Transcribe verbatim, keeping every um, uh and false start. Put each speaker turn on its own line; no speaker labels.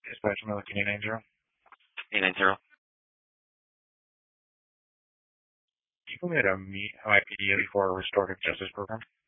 Dispatch Miller, can you name zero?
eight nine zero.
You can get a M I P D for a restorative justice program.